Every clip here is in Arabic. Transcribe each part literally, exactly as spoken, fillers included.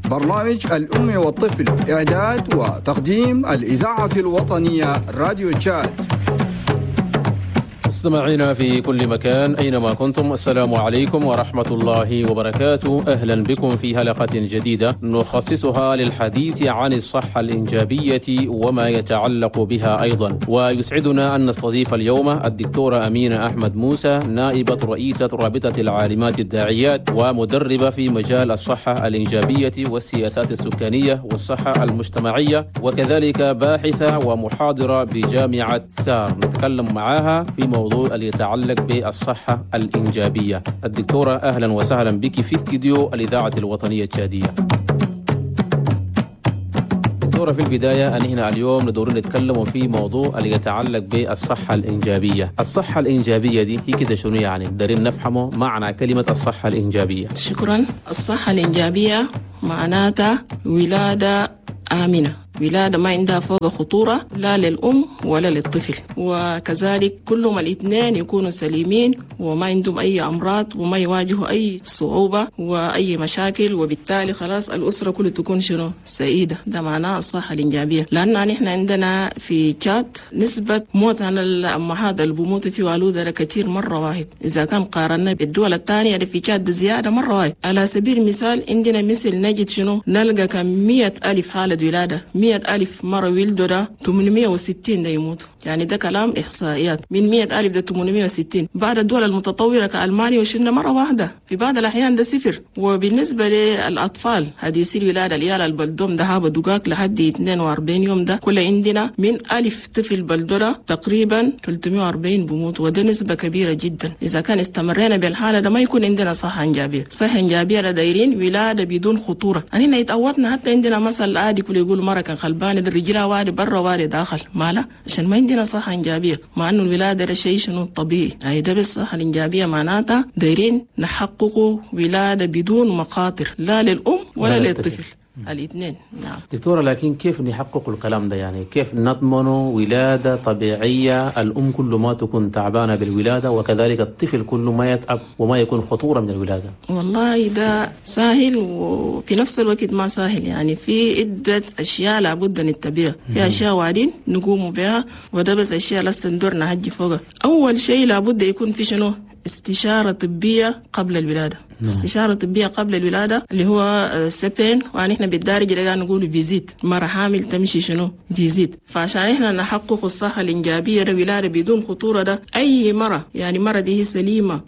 برنامج الأم والطفل، إعداد وتقديم الإذاعة الوطنية راديو تشاد. مستمعينا في كل مكان أينما كنتم، السلام عليكم ورحمة الله وبركاته. أهلا بكم في حلقة جديدة نخصصها للحديث عن الصحة الإنجابية وما يتعلق بها أيضا. ويسعدنا أن نستضيف اليوم الدكتورة أمينة أحمد موسى، نائبة رئيسة رابطة العالمات الداعيات ومدربة في مجال الصحة الإنجابية والسياسات السكانية والصحة المجتمعية، وكذلك باحثة ومحاضرة بجامعة سار. نتكلم معها في موضوع اللي يتعلق بالصحة الإنجابية. الدكتورة أهلا وسهلا بك في استديو الإذاعة الوطنية التشادية. دكتورة، في البداية أنهنا اليوم ندور نتكلم في موضوع اللي يتعلق بالصحة الإنجابية. الصحة الإنجابية دي هي كده شنو يعني؟ دارين نفهمه معنى كلمة الصحة الإنجابية. شكرا. الصحة الإنجابية معناتها ولادة آمنة، ولادة ما عندها فوق خطورة لا للأم ولا للطفل، وكذلك كلهم الاثنين يكونوا سليمين وما عندهم أي أمراض وما يواجهوا أي صعوبة وأي مشاكل، وبالتالي خلاص الأسرة كلها تكون شنو سعيدة. ده معناه الصحة الإنجابية. لأن نحن عندنا في تشاد نسبة موت عن الأمهات اللي بيموتوا في والودة كتير مرة واحد، إذا كان قارنا بالدول الثانية اللي في تشاد زيادة مرة واحد. على سبيل المثال عندنا مثل نجد شنو نلقى كم مية ألف حالة ولادة، مية ألف مرة ولدوا ده ثمانمية وستين ده يموتوا. يعني ده كلام إحصائيات، من مية ألف ده ثمانمية وستين. بعد الدول المتطورة كألمانيا وشلنا مرة واحدة، في بعض الأحيان ده صفر. وبالنسبة للأطفال حديثي الولادة العيال البلدوم ده هابا دقاق لحد اثنين وأربعين يوم، ده كل عندنا من ألف طفل بلدورة تقريبا ثلاثمية وأربعين بموت، وده نسبة كبيرة جدا. إذا كان استمرينا بالحالة ده ما يكون عندنا صحة إنجابية. صحة إنجابية دايرين ولادة بدون خطورة. أننا يتقوتنا حتى عندنا مثل عادي كل يقول مرة كان خلبانة ده الرجال واري برا واري داخل، مالا عشان ما عندنا صحة إنجابية، مع إنه الولادة ده شيء شنو طبيعي. يعني ده بالصحة الإنجابية معناتها دايرين نحققوا ولادة بدون مخاطر لا للأم ولا للطفل، الاثنين. نعم دكتورة، لكن كيف نحقق الكلام ده؟ يعني كيف نضمن ولادة طبيعية الأم كل ما تكون تعبانة بالولادة وكذلك الطفل كل ما يتعب وما يكون خطورة من الولادة؟ والله ده سهل وفي نفس الوقت ما سهل. يعني في عدة أشياء لابد نتبعها، في أشياء وعدين نقوم بها، وده بس أشياء لسه ندورنا هجي فوقها. أول شيء لابد يكون في شنو استشارة طبية قبل الولادة. نعم. استشارة طبية قبل الولادة اللي هو سبين، وعن احنا بالدارجة لقى نقول فيزيت، مرة حامل تمشي شنو فيزيت. فعشان احنا نحقق الصحة الإنجابية ده ولادة بدون خطورة، ده أي مرة يعني مرة دي هي سليمة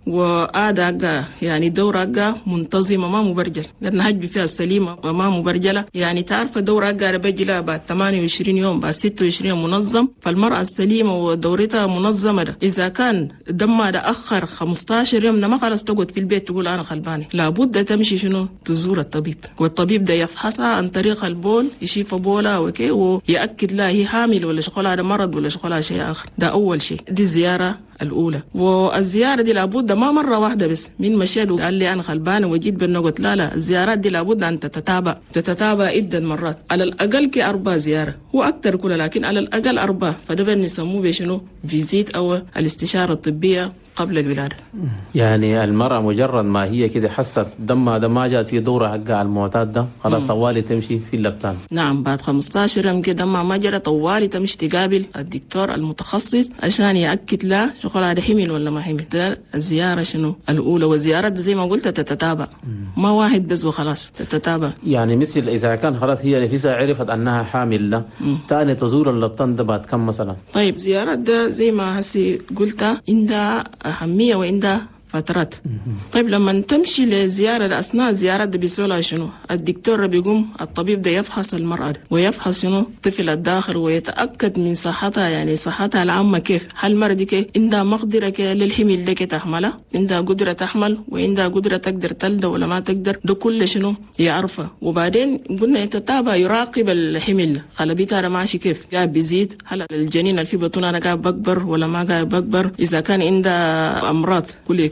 وآداء يعني دورة منتظمة ما مبرجل، لأن هجب فيها السليمة وما مبرجلة. يعني تعرف دورة بجلها بعد ثمانية وعشرين يوم بعد ستة وعشرين منظم، فالمرأة السليمة ودورتها منظمة ده إذا كان دمها ده أخر خمسة عشر يوم ما خلاص تقعد في البيت تقول أنا خلبانة، لابد تمشي شنو تزور الطبيب، والطبيب ده يفحصها عن طريق البول، يشوف بولها وكي ويأكد لها هي حامل ولا شغلها ده مرض ولا شغلها شيء آخر. ده أول شيء، دي الزيارة الأولى. والزيارة دي لابد ما مرة واحدة بس، من مشيت وقال لي أنا خلبانة وجيت بالنقط، لا لا، الزيارات دي لابد أن تتتابع تتتابع عدة مرات، على الأقل كأربع زيارة، هو أكتر كلها لكن على الأقل أربع. فده بنسموه بشنو فيزيت أو الاستشارة الطبية قبل الولادة. يعني المرأة مجرد ما هي كده حست دمها ده ما جات في دورة حقها المعتاد ده خلاص طوالي تمشي في اللبتان. نعم، بعد خمسة عشر يوم كده دمها ما جرى طوالي تمشي تقابل الدكتور المتخصص عشان يأكد لها شغلها ده حمل ولا ما حمل. ده الزيارة شنو الأولى، والزيارة ده زي ما قلت تتتابع، ما واحد بس وخلاص تتتابع. يعني مثل إذا كان خلاص هي نفسها عرفت أنها حامل ده تاني تزور اللبتان ده بعد كم مثلا؟ طيب زيارات ده زي ما هسي قلتها عندها أهمية وعندها فترات. طيب لما تمشي لزيارة أثناء الزيارات ده بيسولها شنو الدكتور بيقوم الطبيب ده يفحص المرأة ويفحص شنو طفل الداخل ويتأكد من صحتها، يعني صحتها العامة كيف، هل المرأة دي كيف عندها مقدرة للحمل ده كي تحملها، عندها قدرة تحمل وعندها قدرة تقدر تلد ولا ما تقدر، ده كله شنو يعرفها. وبعدين قلنا يتتابع يراقب الحمل خلبيتها ماشي كيف، قاعد بيزيد، هل الجنين اللي في بطنها انا قاعد بكبر ولا ما قاعد بكبر، اذا كان عندها امراض كل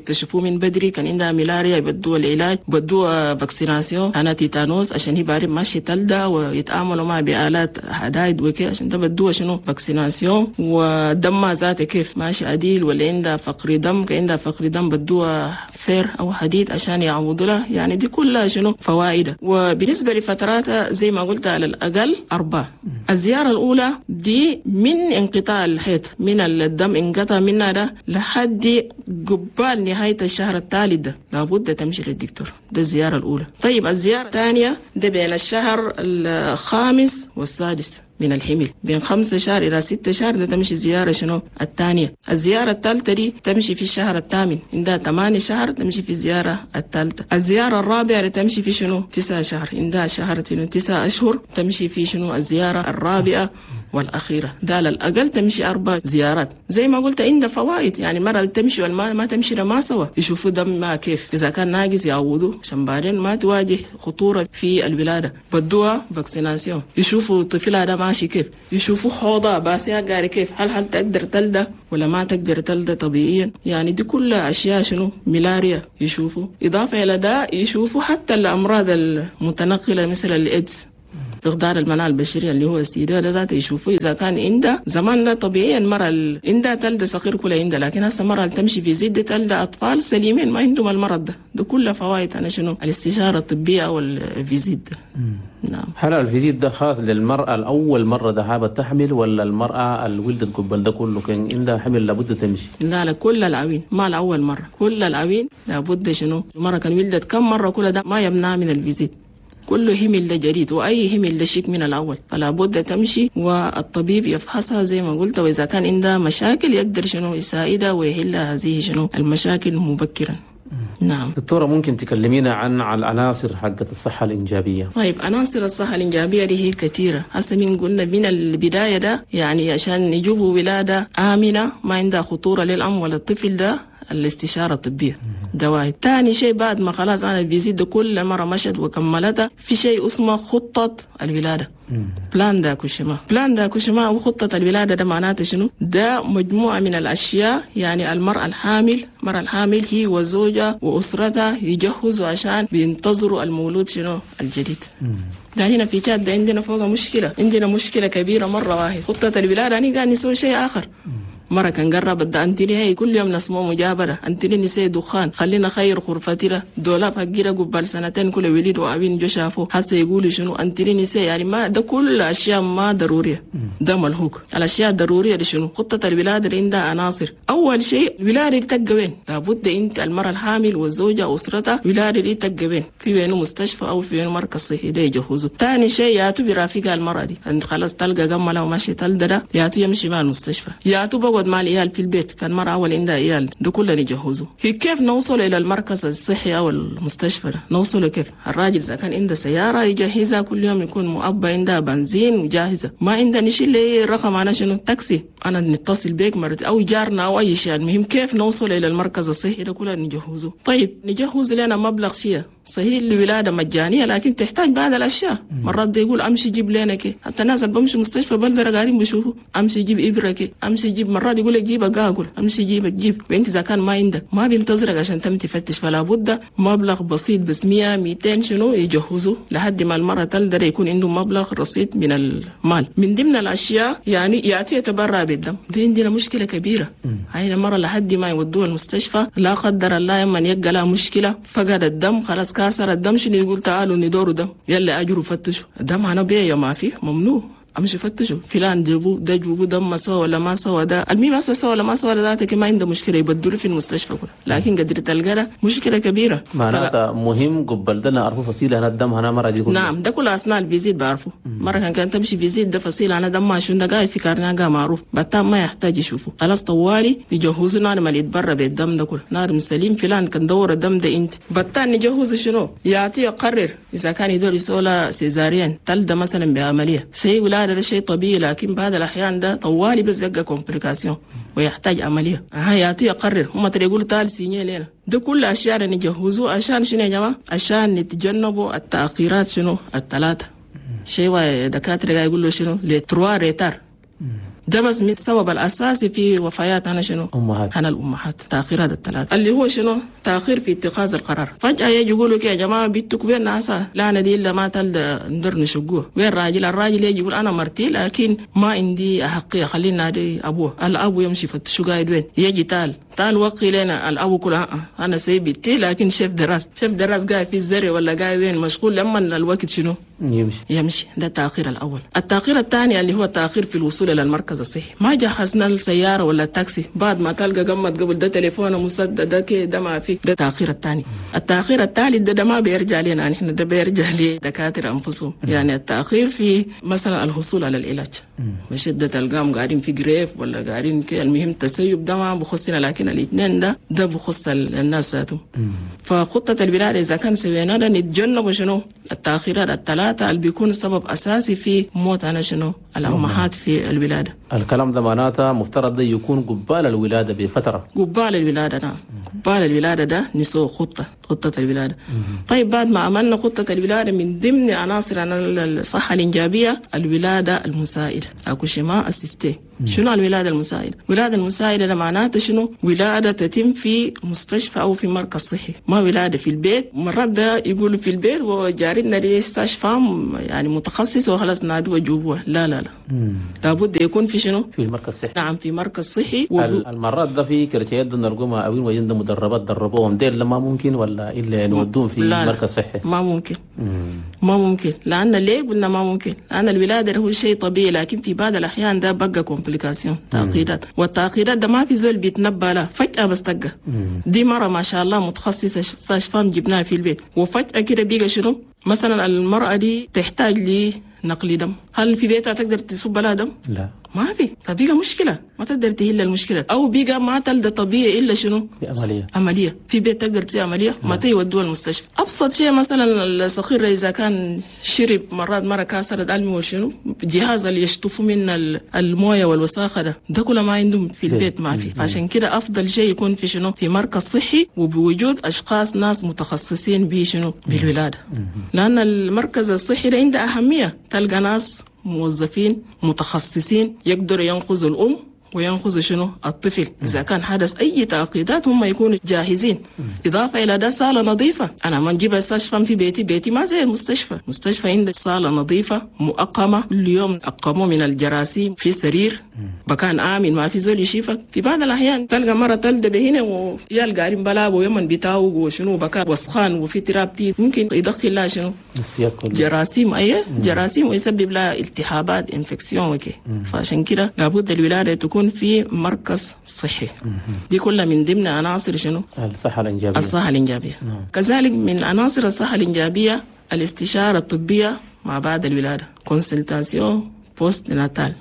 يكتشفوه من بدري. كان عندها ملاريا يبدوها العلاج، بدوها فاكسيناسيون أنا تيتانوس عشان هي بارد ماشي تلدى ويتعاملوا معها بآلات حدايد وكده عشان ده بدوها شنو فاكسيناسيون. ودمها ذاته كيف ماشي عديل ولا عندها فقر دم، كان عندها فقر دم بدوها فير أو حديد عشان يعوضوا لها. يعني دي كلها شنو فوائد. وبالنسبة لفتراتها زي ما قلت على الأقل أربعة. الزيارة الأولى دي من انقطاع الحيض، من الدم انقطع منها ده لحد قبال نهاية الشهر الثالث ده لابد تمشي للدكتور. ده الزيارة الأولى. طيب الزيارة الثانية ده بين الشهر الخامس والسادس من الحمل، بين خمسة شهر إلى ستة شهر ده تمشي زيارة شنو الثانية. الزيارة الثالثة دي تمشي في الشهر الثامن، عندها ثمانية شهر تمشي في الزيارة الثالثة. الزيارة الرابعة تمشي في شنو تسعة شهر، عندها شهر تسعة أشهر تمشي في شنو الزيارة الرابعة والأخيرة. ده على الأقل تمشي أربع زيارات. زي ما قلت عندها فوائد، يعني مرة تمشي والما ما تمشي ده ما سوا، يشوفوا دم ما كيف، إذا كان ناقص يعوضوه عشان بعدين ما تواجه خطورة في الولادة. بدوها فاكسيناسيون، يشوفوا طفلها ده ماشي كيف، يشوفوا حوضها باسها قاري كيف، هل هل تقدر تلدى ولا ما تقدر تلدى طبيعيا. يعني دي كلها أشياء شنو ملاريا يشوفوا. إضافة إلى ده يشوفوا حتى الأمراض المتنقلة مثل الإيدز، فقدان المناعة البشرية اللي هو السيدة ده ذاته يشوفوا إذا كان عندها زمان ده طبيعيا مرة عندها تلدى صغير كلها عندها، لكن هسه مرة تمشي في زيد تلدى أطفال سليمين ما عندهم المرض ده. ده كلها فوائد أنا شنو الاستشارة الطبية أو الفيزيت ده. نعم. هل الفيزيت ده خاص للمرأة الأول مرة ذهبت تحمل ولا المرأة اللي ولدت قبل ده كله كان عندها حمل لابد تمشي؟ لا لا كل العوين ما الأول مرة، كل العوين لابد شنو مرة كان ولدت كم مرة كل ده ما يمنع من الفيزيت. كله همل ده جديد وأي همل ده شيك من الأول، فلا بد تمشي والطبيب يفحصها زي ما قلت، وإذا كان عندها مشاكل يقدر شنو يساعدها ويحل هذه شنو المشاكل مبكرا. نعم. دكتورة ممكن تكلمينا عن العناصر حقة الصحة الإنجابية؟ طيب عناصر الصحة الإنجابية دي هي كثيرة. هسه من قلنا من البداية ده يعني عشان نجيبوا ولادة آمنة ما عندها خطورة للأم ولا الطفل ده الاستشارة الطبية ده واحد. تاني شيء بعد ما خلاص أنا الفيزيت ده كل مرة مشت وكملتها في شيء اسمه خطة الولادة. بلان دا كوشما. بلان دا كوشما وخطة الولادة ده معناته شنو؟ ده مجموعة من الأشياء يعني المرأة الحامل، المرأة الحامل هي وزوجها وأسرتها يجهزوا عشان بينتظروا المولود شنو الجديد. ده هنا في كاد ده عندنا فوق مشكلة، عندنا مشكلة كبيرة مرة واحد. خطة الولادة يعني قاعد نسوي شيء آخر. مرة كان قرب الدا أنتني هي كل يوم نسمو مجابرة، أنتني نسي دخان، خلينا خير غرفتنا دولاب حقيرة قبال سنتين كل وليد وأبين جو شافو حاسة يقولوا شنو أنتني نسي. يعني ما ده كل أشياء ما ضرورية، ده ملهوك. الأشياء الضرورية دي شنو؟ خطة الولادة اللي عندها عناصر. أول شيء الولادة اللي تبقى وين؟ لابد أنت المرأة الحامل والزوجة وأسرتها الولادة اللي تبقى وين؟ في وينه مستشفى أو في وينه مركز صحي ده يجهزوا. ثاني شيء ياتوا برافقها المرأة دي، أنت خلاص تلقى جملة وماشي تلقى ده ياتوا يمشي مع المستشفى، ياتوا مع العيال في البيت. كان مرة أول عندها عيال ده كله نجهزه. كيف نوصل إلى المركز الصحي أو المستشفى ده؟ نوصل كيف؟ الراجل إذا كان عنده سيارة يجهزها كل يوم، يكون مؤبى عندها بنزين وجاهزة. ما عندها نشيل لي رقم أنا شنو تاكسي، أنا نتصل بيك مرت أو جارنا أو أي شيء. المهم كيف نوصل إلى المركز الصحي ده كله نجهزه. طيب نجهز لنا مبلغ شيء صحيح الولادة مجانية لكن تحتاج بعض الأشياء. مرات ده يقول أمشي جيب لنا كي، حتى الناس اللي بمشي مستشفى بلدرة قاعدين بيشوفوا أمشي جيب إبرة كي، أمشي جيب. مرات يقول لك جيب أقاقل، أمشي جيب جيب. وأنت إذا كان ما عندك ما بينتظرك عشان تم تفتش، فلا بد مبلغ بسيط بس مية ميتين شنو يجهزوا لحد ما المرة تقدر يكون عنده مبلغ رصيد من المال. من ضمن الأشياء يعني يأتي يتبرع بالدم، دي عندنا مشكلة كبيرة. هاي المرة لحد ما يودوها المستشفى لا قدر الله يمن يلقى لها مشكلة فقد الدم خلاص كاسر الدم شنو يقول تعالوا ندوروا دم يلا اجروا فتشوا الدم. انا بيه ما في ممنوع امشي فتشوا فلان جابوا ده جابوا دم سوا ولا ما سوا. ده المهم هسه سوا ولا ما سوا ذاتك ما عنده مشكله يبدلوا في المستشفى كله، لكن قدر تلقى مشكله كبيره. معناتها مهم قبل ده نعرفوا فصيله انا الدم انا مره دي. نعم ده كل اثناء الفيزيت بعرفوا. مره كان كان تمشي فيزيت ده فصيله انا دم ما شو ده قاعد في كارناغا معروف بتام ما يحتاج يشوفوا خلاص طوالي يجهزوا نار ما يتبرى بالدم ده كله. نار سليم فلان كان دور الدم ده انت بتان نجهز شنو يعطي يقرر اذا كان يدور يسولا سيزاريان تلد مثلا بعمليه سي ولاده ده شيء طبيعي، لكن بعض الأحيان ده طوالي بس يبقى كومبليكاسيون ويحتاج عملية. ها يعطي يقرر هم ترى يقولوا تعال سينيه لنا. ده كل أشياء نجهزوه عشان شنو يا جماعة؟ عشان نتجنبوا التأخيرات شنو الثلاثة. شيء دكاترة يقولوا شنو لتروا ريتار. ده بس من السبب الأساسي في وفيات أنا شنو أمهات أنا الأمهات. تأخير هذا الثلاثة اللي هو شنو تأخير في اتخاذ القرار. فجأة يجي يقولوا كي يا جماعة بيتك وين ناسا لا ندي إلا ما تلد ندر نشقوه وين راجل الراجل يجي يقول أنا مرتي لكن ما عندي أحقية خلينا نادي أبوه. الأبو يمشي فتشو قاعد وين يجي تال تال وقي لنا الأبو كلها أنا سيبتي لكن شيف دراس شيف دراس قاعد في الزرع ولا قاعد وين مشغول لما الوقت شنو يمشي يمشي. ده التأخير الأول. التأخير الثاني اللي هو التأخير في الوصول إلى المركز الصحي. ما جهزنا السيارة ولا التاكسي بعد ما تلقى قمت قبل ده تليفون مسدد ده كده ده ما في. ده التأخير الثاني. التأخير الثالث ده, ده ما بيرجع لنا نحن ده بيرجع لدكاترة أنفسهم. يعني التأخير في مثلا الحصول على العلاج مش ده تلقاهم قاعدين في جريف ولا قاعدين كده المهم تسيب ده ما بخصنا لكن الاثنين ده ده بخص الناس ذاتهم. فخطة الولاده إذا كان سوينا ده نتجنب شنو التأخيرات الثلاثة اللي بيكون سبب أساسي في موت أنا شنو الأمهات في الولادة. الكلام ده معناته مفترض ده يكون قبال الولادة بفترة. قبال الولادة ده قبال الولادة ده نسوي خطة خطة الولادة. طيب بعد ما عملنا خطة الولادة من ضمن عناصر الصحة الإنجابية الولادة المساعدة أكوشيما أسيستي. شنو الولادة المساعدة؟ الولادة المساعدة ده معناته شنو؟ ولادة تتم في مستشفى أو في مركز صحي، ما ولادة في البيت. مرات ده يقولوا في البيت وجارتنا دي مستشفى يعني متخصص وخلاص نادوا وجوبوها. لا لا لا لابد يكون في شنو؟ في المركز الصحي. نعم في مركز صحي. المرات ده في كرتيات نرجوها أوين وين مدربات دربوهم ديل ما ممكن ولا إلا نودون في مركز صحي؟ ما ممكن. مم. ما ممكن. لأن ليه قلنا ما ممكن؟ لأن الولادة هو شيء طبيعي لكن في بعض الأحيان ده بقى كومبليكاسيون تعقيدات، والتعقيدات ده ما في زول بيتنبأ له فجأة بس تلقى دي مرة ما شاء الله متخصصة استشفام جبناها في البيت وفجأة كده بيجي شنو؟ مثلا المرأة دي تحتاج لنقل دم، هل في بيتها تقدر تصب لها دم؟ لا ما في، فبيجا مشكلة ما تقدر تهل المشكلة. أو بيجا ما تلد طبيعي إلا شنو؟ عملية عملية في بيت تقدر تسوي عملية ما تودوها المستشفى. أبسط شيء مثلا الصغير إذا كان شرب مرات مرة كاسرة علمي وشنو جهاز اللي يشطفوا من الموية والوساخة ده ده كله ما عندهم في البيت ما في. فعشان كده أفضل شيء يكون في شنو في مركز صحي وبوجود أشخاص ناس متخصصين بشنو بالولادة، لأن المركز الصحي ده عنده أهمية. تلقى ناس موظفين متخصصين يقدروا ينقذوا الأم وينقذوا شنو الطفل إذا كان حدث أي تعقيدات هم يكونوا جاهزين. إضافة إلى ده صالة نظيفة. أنا ما نجيب استشفى في بيتي بيتي ما زي المستشفى. مستشفى عندك صالة نظيفة مؤقمة كل يوم أقموا من الجراثيم في سرير مكان آمن ما في زول يشيفك. في بعض الأحيان تلقى مرة تلد بهنا ويال قاعدين بلاب ويمن بتاوق وشنو بكاء وسخان وفي تراب تيت ممكن يدخل لها شنو جراثيم أيه جراثيم ويسبب لها التهابات انفكسيون وكي. فعشان كده لابد الولادة تكون في مركز صحي. دي كلها من ضمن عناصر شنو الصحة الإنجابية. الصحة الإنجابية نعم. كذلك من عناصر الصحة الإنجابية الاستشارة الطبية ما بعد الولادة كونسلتاسيون بوست ناتال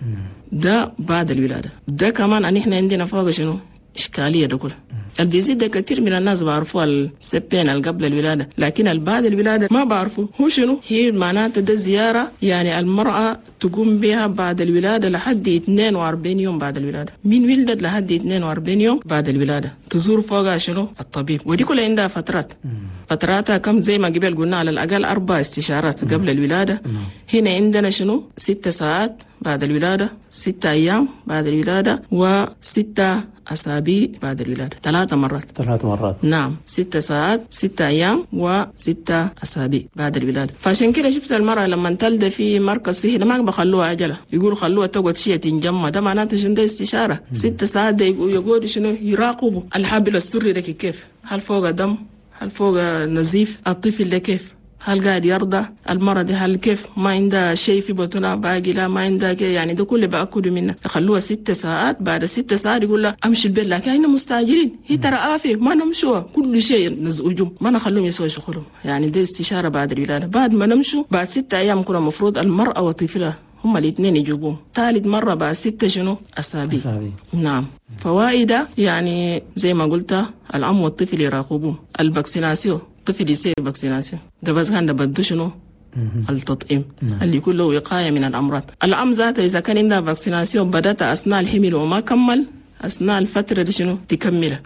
ده بعد الولادة. ده كمان نحن عندنا فوق شنو إشكالية ده كله. اللي بيزيد ده كتير من الناس بعرفوا السبين اللي قبل الولادة لكن اللي بعد الولادة ما بعرفوا هو شنو. هي معناته ده زيارة يعني المرأة تقوم بها بعد الولادة لحد اثنين وأربعين يوم بعد الولادة. من ولدت لحد اثنين وأربعين يوم بعد الولادة تزور فوقها شنو الطبيب. ودي كلها عندها فترات فتراتها كم زي ما قبل قلنا على الأقل أربع استشارات قبل الولادة. هنا عندنا شنو ستة ساعات بعد الولادة، ستة أيام بعد الولادة، وستة أسابيع بعد الولادة. ثلاثة مرات ثلاث مرات نعم ستة ساعات ستة أيام وستة أسابيع بعد الولادة. فعشان كده شفت المرأة لما تلد في مركز صحي ما بخلوها عجلة يقولوا خلوها تقعد شيء تنجمع. ده معناته شنو ده استشارة ستة ساعات ده يقعدوا شنو يراقبوا الحبل السري ده كيف هل فوق دم هل فوق نزيف الطفل ده كيف هل قاعد يرضى المرض هل كيف ما عندها شيء في بطنها باقي لا ما عندها كي. يعني ده كله بأكدوا منه. يخلوها ست ساعات بعد ست ساعات يقول لها امشي البيت لكن احنا مستعجلين هي ترى عافيه ما نمشوا كل شيء نزعجهم ما نخلوهم يسوي شغلهم. يعني ده استشاره بعد الولاده. بعد ما نمشوا بعد ستة ايام كنا المفروض المراه وطفلها هم الاثنين يجيبوهم. ثالث مره بعد ستة شنو اسابيع. نعم فوائد يعني زي ما قلت الام والطفل يراقبوه. الفاكسيناسيون الطفل يصير فاكسيناسيون ده بس كان ده بده شنو التطعيم اللي يكون له وقايه من الامراض. الام ذاتها اذا كان عندها فاكسيناسيون بدات اثناء الحمل وما كمل اثناء الفتره دي شنو تكملها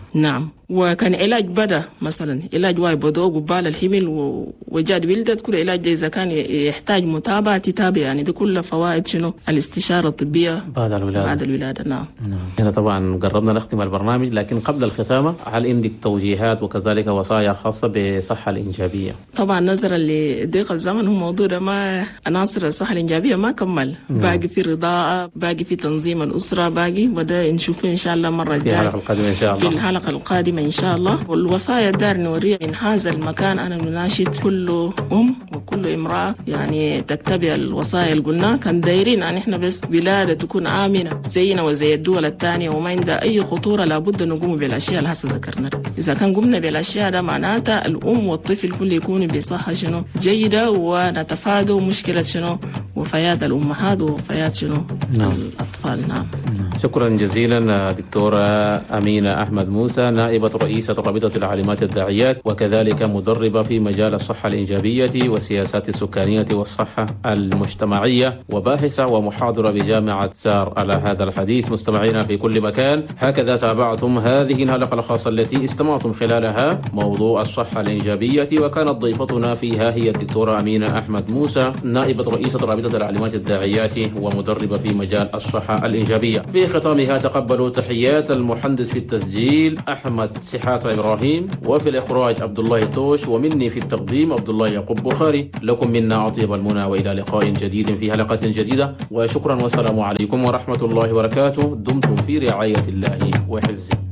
نعم. وكان علاج بدأ مثلا علاج واي بدو قبال الحمل وجاد ولدت، كل علاج ده إذا كان يحتاج متابعة تتابع، يعني دي كل فوائد شنو الاستشارة الطبية بعد الولادة. بعد الولادة. نعم. نعم. هنا طبعا قربنا نختم البرنامج، لكن قبل الختامة هل عندك توجيهات وكذلك وصايا خاصة بالصحة الإنجابية؟ طبعا نظرا لضيق الزمن هو موضوع ده ما عناصر الصحة الإنجابية ما كمل. نعم. باقي في رضاعة، باقي في تنظيم الأسرة، باقي وده نشوفه إن شاء الله مرة الجاية في الحلقة القادمة إن شاء الله. في الحلقة القادمة إن شاء الله. والوصايا الدار نوريها من هذا المكان. أنا نناشد كل أم وكل امرأة يعني تتبع الوصايا اللي قلناها. كان دايرين أن إحنا بس ولادة تكون آمنة زينا وزي الدول الثانية وما عندها أي خطورة، لابد نقوم بالأشياء اللي هسه ذكرنا. إذا كان قمنا بالأشياء ده معناتها الأم والطفل كل يكونوا بصحة شنو جيدة، ونتفادى مشكلة شنو وفيات الأمهات وفيات شنو نعم. الأطفال. نعم. شكرا جزيلا دكتورة أمينة أحمد موسى، نائبة رئيسة رابطة العالمات الداعيات وكذلك مدربة في مجال الصحة الإنجابية والسياسات السكانية والصحة المجتمعية، وباحثة ومحاضرة بجامعة سار على هذا الحديث. مستمعينا في كل مكان، هكذا تابعتم هذه الحلقة الخاصة التي استمعتم خلالها موضوع الصحة الإنجابية، وكانت ضيفتنا فيها هي الدكتورة أمينة أحمد موسى، نائبة رئيسة رابطة العالمات الداعيات ومدربة في مجال الصحة الإنجابية. في ختامها تقبلوا تحيات المهندس في التسجيل أحمد سحات إبراهيم، وفي الإخراج عبد الله توش، ومني في التقديم عبد الله يعقوب بخاري. لكم منا أطيب المنى وإلى لقاء جديد في حلقة جديدة، وشكرا والسلام عليكم ورحمة الله وبركاته. دمتم في رعاية الله وحفظه.